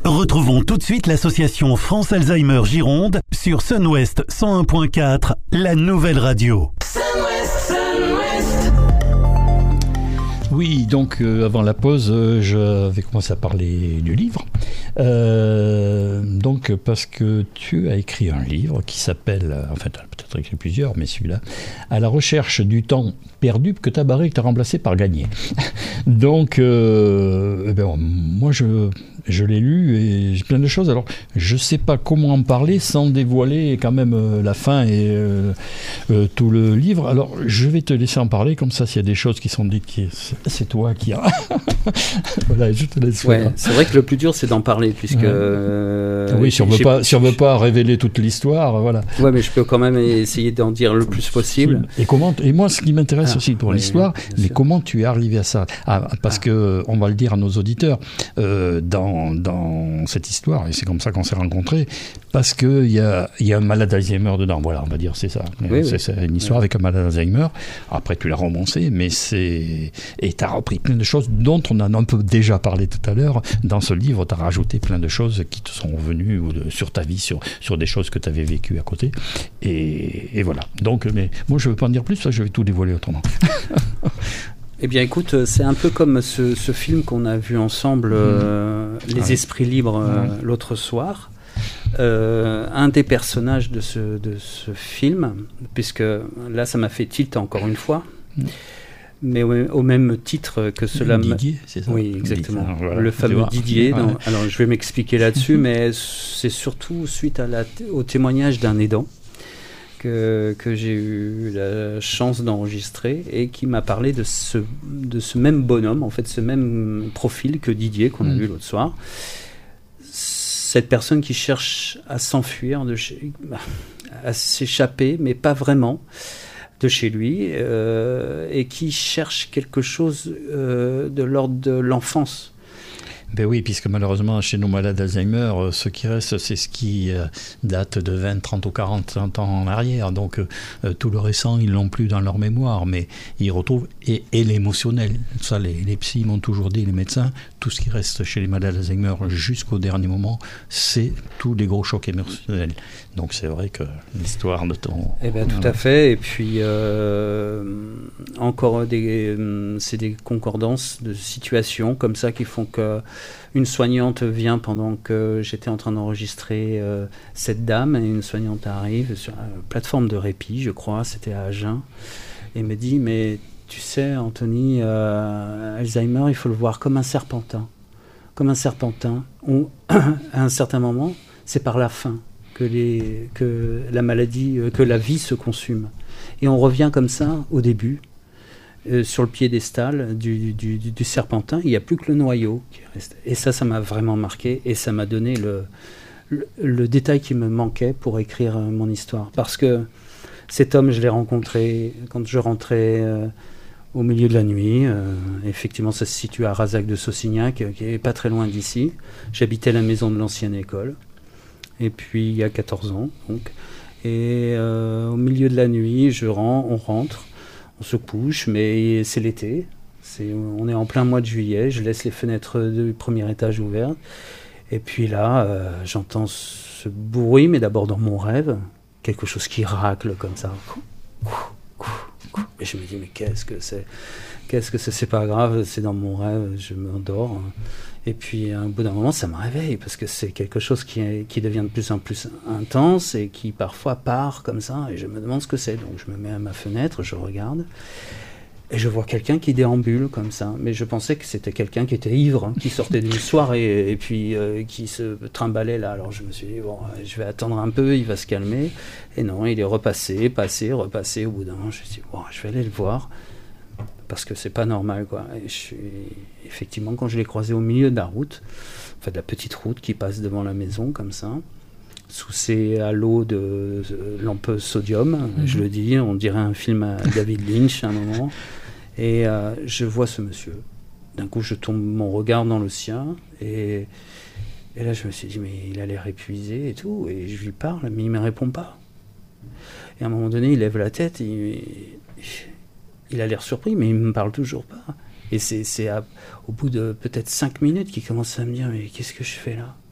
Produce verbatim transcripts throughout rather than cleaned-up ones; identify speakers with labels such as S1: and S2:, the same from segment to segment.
S1: Retrouvons tout de suite l'association France Alzheimer Gironde sur Sun-Ouest cent un point quatre, la nouvelle radio.
S2: Sun-Ouest, Sun-Ouest.
S3: Oui, donc euh, avant la pause, euh, je vais commencer à parler du livre. Euh, donc parce que tu as écrit un livre qui s'appelle, euh, enfin tu as peut-être écrit plusieurs, mais celui-là, À la recherche du temps perdu que tu as barré, que tu as remplacé par gagné. Donc, euh, eh ben, moi je... Je l'ai lu et j'ai plein de choses. Alors, je ne sais pas comment en parler sans dévoiler quand même euh, la fin et euh, euh, tout le livre. Alors, je vais te laisser en parler. Comme ça, s'il y a des choses qui sont dites, qui, c'est toi qui as. Voilà, je te laisse
S4: ouais,
S3: faire.
S4: C'est vrai que le plus dur, c'est d'en parler, puisque...
S3: Ouais.
S4: Euh,
S3: oui, si on ne veut, si veut pas révéler toute l'histoire, voilà.
S4: Ouais, mais je peux quand même essayer d'en dire le plus possible.
S3: Et, comment, et moi, ce qui m'intéresse ah, aussi pour oui, l'histoire, mais sûr. Comment tu es arrivé à ça ah, Parce ah. que, on va le dire à nos auditeurs, euh, dans dans cette histoire, et c'est comme ça qu'on s'est rencontrés, parce qu'il y a, y a un malade d'Alzheimer dedans, voilà, on va dire, c'est ça. Oui, c'est, oui. c'est une histoire oui. avec un malade d'Alzheimer. Après, tu l'as romancé, mais c'est... Et tu as repris plein de choses dont on a un peu déjà parlé tout à l'heure. Dans ce livre, tu as rajouté plein de choses qui te sont venues ou de, sur ta vie, sur, sur des choses que tu avais vécues à côté. Et, et voilà. Donc, mais moi, je ne veux pas en dire plus, parce que je vais tout dévoiler autrement.
S4: Eh bien, écoute, c'est un peu comme ce, ce film qu'on a vu ensemble, euh, Les ah, Esprits Libres, euh, ouais. l'autre soir. Euh, un des personnages de ce, de ce film, puisque là, ça m'a fait tilt encore une fois, mm. mais au, au même titre que cela...
S3: Didier, c'est ça ?
S4: Oui, exactement.
S3: Alors, voilà,
S4: le fameux Didier.
S3: Ouais.
S4: Donc, alors, je vais m'expliquer là-dessus, mais c'est surtout suite à la, au témoignage d'un aidant. Que, que j'ai eu la chance d'enregistrer et qui m'a parlé de ce, de ce même bonhomme, en fait, ce même profil que Didier qu'on a mmh. vu l'autre soir. Cette personne qui cherche à s'enfuir, de chez, à s'échapper, mais pas vraiment de chez lui, euh, et qui cherche quelque chose euh, de l'ordre de l'enfance.
S3: Ben oui, puisque malheureusement, chez nos malades d'Alzheimer, euh, ce qui reste, c'est ce qui euh, date de vingt, trente ou quarante ans en arrière. Donc, euh, tout le récent, ils l'ont plus dans leur mémoire, mais ils retrouvent, et, et l'émotionnel. Ça, les, les psys m'ont toujours dit, les médecins, tout ce qui reste chez les malades d'Alzheimer jusqu'au dernier moment, c'est tous les gros chocs émotionnels. Donc, c'est vrai que l'histoire de ton...
S4: Eh bien, tout à fait. Et puis, euh, encore des, euh, c'est des concordances de situations comme ça qui font que une soignante vient pendant que j'étais en train d'enregistrer euh, cette dame, et une soignante arrive sur la plateforme de répit, je crois, c'était à Agen, et me dit, mais tu sais, Anthony, euh, Alzheimer, il faut le voir comme un serpentin. Comme un serpentin. On, à un certain moment, c'est par la faim que, les, que la maladie, euh, que la vie se consume. Et on revient comme ça au début. Euh, sur le piédestal du, du, du, du serpentin, il n'y a plus que le noyau qui reste. Et ça, ça m'a vraiment marqué, et ça m'a donné le, le, le détail qui me manquait pour écrire euh, mon histoire. Parce que cet homme, je l'ai rencontré quand je rentrais euh, au milieu de la nuit. Euh, effectivement, ça se situe à Razac de Saucignac, qui n'est pas très loin d'ici. J'habitais la maison de l'ancienne école, et puis il y a quatorze ans. Donc. Et euh, au milieu de la nuit, je rends, on rentre. On se couche, mais c'est l'été. C'est, on est en plein mois de juillet. Je laisse les fenêtres du premier étage ouvertes. Et puis là, euh, j'entends ce bruit, mais d'abord dans mon rêve, quelque chose qui racle comme ça. Et je me dis, mais qu'est-ce que c'est ? Qu'est-ce que c'est ? C'est pas grave, c'est dans mon rêve, je m'endors. Et puis, au bout d'un moment, ça me réveille, parce que c'est quelque chose qui, est, qui devient de plus en plus intense et qui parfois part comme ça, et je me demande ce que c'est. Donc, je me mets à ma fenêtre, je regarde, et je vois quelqu'un qui déambule comme ça. Mais je pensais que c'était quelqu'un qui était ivre, hein, qui sortait d'une soirée, et puis euh, qui se trimballait là. Alors, je me suis dit, bon, je vais attendre un peu, il va se calmer. Et non, il est repassé, passé, repassé. Au bout d'un moment, je me suis dit, bon, je vais aller le voir. Parce que c'est pas normal, quoi. Et je suis... Effectivement, quand je l'ai croisé au milieu de la route, enfin de la petite route qui passe devant la maison, comme ça, sous ces halos de lampes sodium, mm-hmm. je le dis, on dirait un film à David Lynch à un moment, et euh, je vois ce monsieur. D'un coup, je tombe mon regard dans le sien, et, et là, je me suis dit, mais il a l'air épuisé et tout, et je lui parle, mais il me répond pas. Et à un moment donné, il lève la tête, et il... Il a l'air surpris, mais il ne me parle toujours pas. Et c'est, c'est à, au bout de peut-être cinq minutes qu'il commence à me dire « Mais qu'est-ce que je fais là ?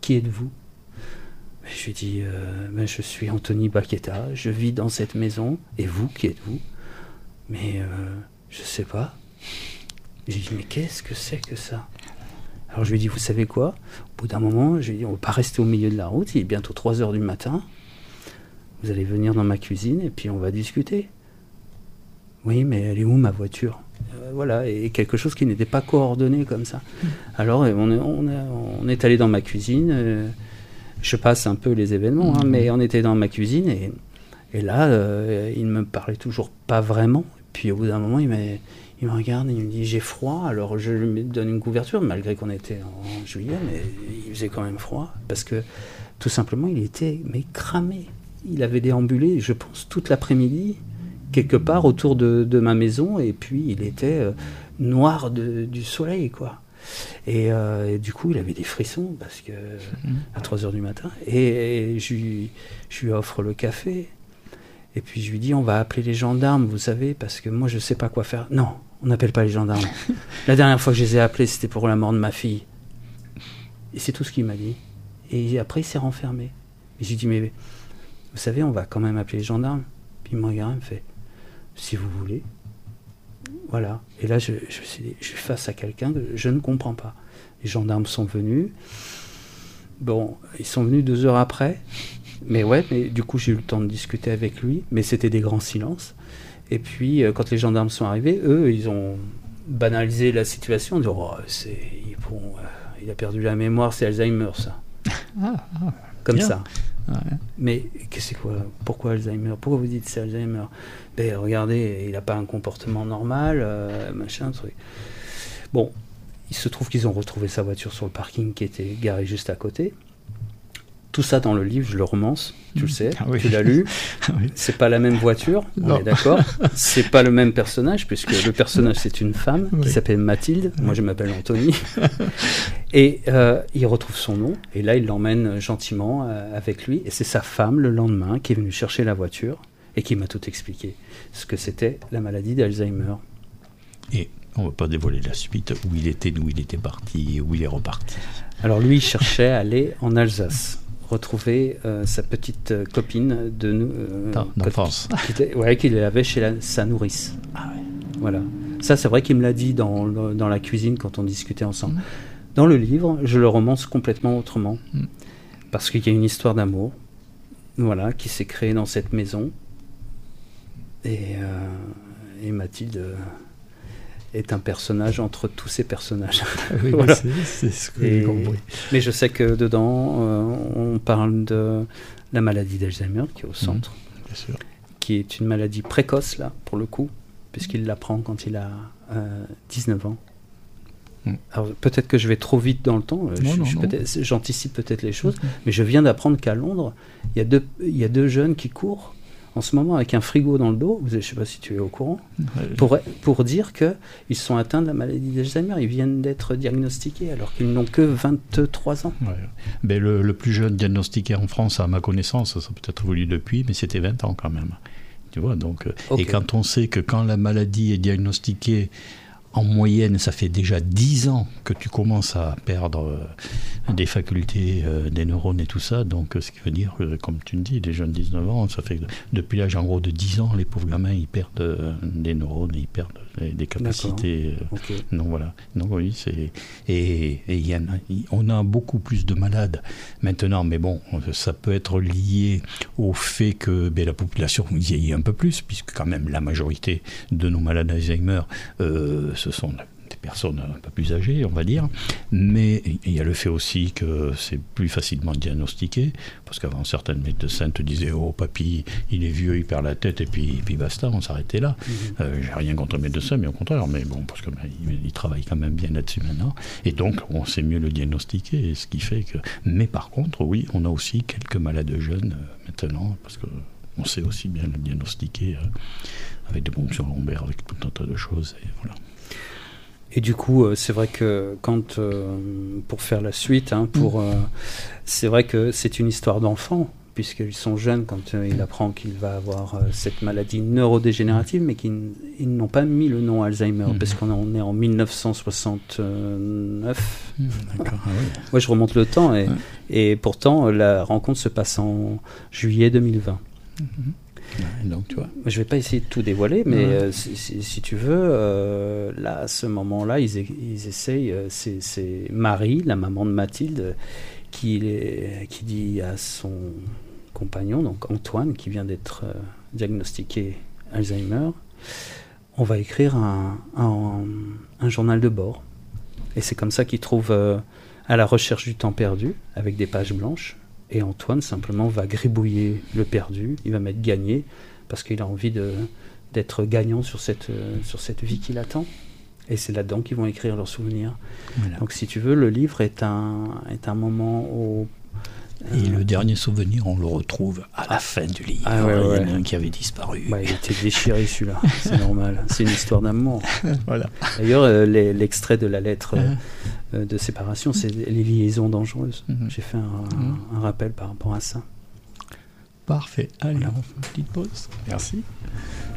S4: qui êtes-vous ? Je lui dis, euh, ben, je suis Anthony Baqueta, je vis dans cette maison, et vous, qui êtes-vous ? Mais euh, je sais pas. J'ai dit, mais qu'est-ce que c'est que ça ? Alors je lui ai dit, vous savez quoi ? Au bout d'un moment, je lui ai dit, on ne va pas rester au milieu de la route, il est bientôt trois heures du matin, vous allez venir dans ma cuisine, et puis on va discuter. Oui, mais elle est où ma voiture ? euh, Voilà, et quelque chose qui n'était pas coordonné comme ça. Alors on est, on est, on est allé dans ma cuisine, euh, je passe un peu les événements, hein, mais on était dans ma cuisine et, et là, euh, il ne me parlait toujours pas vraiment. Puis au bout d'un moment, il, il me regarde et il me dit « j'ai froid ». Alors je lui donne une couverture, malgré qu'on était en juillet, mais il faisait quand même froid. Parce que tout simplement, il était mais cramé. Il avait déambulé, je pense, toute l'après-midi, quelque part autour de, de ma maison. Et puis il était euh, noir de, du soleil, quoi. Et, euh, et du coup, il avait des frissons parce que mmh. à trois heures du matin. Et, et je, lui, je lui offre le café. Et puis je lui dis, on va appeler les gendarmes, vous savez, parce que moi, je ne sais pas quoi faire. Non, on n'appelle pas les gendarmes. La dernière fois que je les ai appelés, c'était pour la mort de ma fille. Et c'est tout ce qu'il m'a dit. Et après, il s'est renfermé. Et je lui dis, mais vous savez, on va quand même appeler les gendarmes. Puis il me regarde, il me fait, si vous voulez. Voilà. Et là, je, je, suis, je suis face à quelqu'un que je ne comprends pas. Les gendarmes sont venus. Bon, ils sont venus deux heures après. Mais ouais, mais du coup, j'ai eu le temps de discuter avec lui. Mais c'était des grands silences. Et puis, euh, quand les gendarmes sont arrivés, eux, ils ont banalisé la situation. Ils ont dit, oh, c'est, bon, euh, il a perdu la mémoire, c'est Alzheimer, ça. Ah, ah, Comme bien. ça. Ouais. Mais qu'est-ce que c'est quoi ? Pourquoi Alzheimer ? Pourquoi vous dites c'est Alzheimer ? Ben regardez, il n'a pas un comportement normal, euh, machin, truc. Bon, il se trouve qu'ils ont retrouvé sa voiture sur le parking qui était garée juste à côté. Tout ça dans le livre, je le romance, tu le sais, ah oui. tu l'as lu. Ah oui. C'est pas la même voiture, on est d'accord. C'est pas le même personnage, puisque le personnage c'est une femme oui. qui s'appelle Mathilde. Moi je m'appelle Anthony. Et euh, il retrouve son nom, et là il l'emmène gentiment euh, avec lui. Et c'est sa femme le lendemain qui est venue chercher la voiture et qui m'a tout expliqué, ce que c'était la maladie d'Alzheimer.
S3: Et on ne va pas dévoiler la suite, où il était, d'où il était parti et où il est reparti.
S4: Alors lui il cherchait à aller en Alsace. Retrouver euh, sa petite euh, copine de nous euh,
S3: d'enfance
S4: qu'il, ouais, qu'il avait chez la, sa nourrice. Ah ouais. Voilà. Ça c'est vrai qu'il me l'a dit dans, le, dans la cuisine quand on discutait ensemble. Mmh. Dans le livre, je le romance complètement autrement. Mmh. Parce qu'il y a une histoire d'amour, voilà, qui s'est créée dans cette maison. Et, euh, et Mathilde euh, est un personnage entre tous ces personnages.
S3: Oui, voilà. c'est, c'est ce que j'ai compris.
S4: Mais je sais que dedans, euh, on parle de la maladie d'Alzheimer qui est au centre,
S3: mmh, bien sûr.
S4: Qui est une maladie précoce, là, pour le coup, puisqu'il l'apprend quand il a euh, dix-neuf ans. Mmh. Alors, peut-être que je vais trop vite dans le temps, non, je, non, je, non. Peut-être, j'anticipe peut-être les choses, mmh. mais je viens d'apprendre qu'à Londres, il y a deux, il y a deux jeunes qui courent en ce moment avec un frigo dans le dos, je ne sais pas si tu es au courant, ouais, pour, pour dire qu'ils sont atteints de la maladie d'Alzheimer. Ils viennent d'être diagnostiqués alors qu'ils n'ont que vingt-trois ans.
S3: Ouais. Mais le, le plus jeune diagnostiqué en France, à ma connaissance, ça a peut-être évolué depuis, mais c'était vingt ans quand même. Tu vois, donc, okay. Et quand on sait que quand la maladie est diagnostiquée, en moyenne, ça fait déjà dix ans que tu commences à perdre euh, des facultés, euh, des neurones et tout ça. Donc, ce qui veut dire, que, comme tu me dis, les jeunes dix-neuf ans, ça fait que depuis l'âge en gros de dix ans, les pauvres gamins, ils perdent euh, des neurones, ils perdent des, des capacités. Euh, okay. Donc voilà. Donc oui, c'est et, et y en a, y, on a beaucoup plus de malades maintenant, mais bon, ça peut être lié au fait que ben, la population vieillit un peu plus, puisque quand même la majorité de nos malades d'Alzheimer euh, ce sont des personnes un peu plus âgées, on va dire, mais il y a le fait aussi que c'est plus facilement diagnostiqué, parce qu'avant certains médecins te disaient « Oh papy, il est vieux, il perd la tête, et puis, et puis basta, on s'arrêtait là. Mm-hmm. » euh, J'ai rien contre les médecins, mais au contraire, mais bon, parce qu'ils ben, ils travaillent quand même bien là-dessus maintenant, et donc on sait mieux le diagnostiquer, ce qui fait que... Mais par contre, oui, on a aussi quelques malades jeunes euh, maintenant, parce que on sait aussi bien le diagnostiquer euh, avec des ponctions lombaires, avec tout un tas de choses, et voilà.
S4: Et du coup, euh, c'est vrai que quand, euh, pour faire la suite, hein, pour, euh, c'est vrai que c'est une histoire d'enfant, puisqu'ils sont jeunes quand euh, il apprend qu'il va avoir euh, cette maladie neurodégénérative, mais qu'ils ils n'ont pas mis le nom Alzheimer, mmh. parce qu'on en est en mille neuf cent soixante-neuf.
S3: Mmh, d'accord. Ah oui.
S4: Ouais, je remonte le temps, et,
S3: ouais.
S4: et pourtant, la rencontre se passe en juillet deux mille vingt.
S3: Mmh. Ouais, donc, tu vois.
S4: Je vais pas essayer de tout dévoiler, mais
S3: ouais.
S4: euh, si, si, si tu veux, euh, là, à ce moment-là, ils, ils essayent, euh, c'est, c'est Marie, la maman de Mathilde, qui, est, qui dit à son compagnon, donc Antoine, qui vient d'être euh, diagnostiqué Alzheimer, on va écrire un, un, un journal de bord. Et c'est comme ça qu'il trouve euh, À la recherche du temps perdu, avec des pages blanches. Et Antoine, simplement, va gribouiller le perdu, il va mettre gagné, parce qu'il a envie de, d'être gagnant sur cette, euh, sur cette vie qui l'attend. Et c'est là-dedans qu'ils vont écrire leurs souvenirs. Voilà. Donc, si tu veux, le livre est un, est un moment où...
S3: Euh, Et le dernier souvenir, on le retrouve à la ah, fin du livre.
S4: Ah ouais, ouais.
S3: Il y en a un qui avait disparu.
S4: Bah, il était déchiré, celui-là. C'est normal. C'est une histoire d'amour.
S3: Voilà.
S4: D'ailleurs, euh, les, l'extrait de la lettre euh, de séparation, c'est les liaisons dangereuses. Mm-hmm. J'ai fait un, mm-hmm. un rappel par rapport à ça.
S3: Parfait. Allez, voilà. On fait une petite pause. Merci.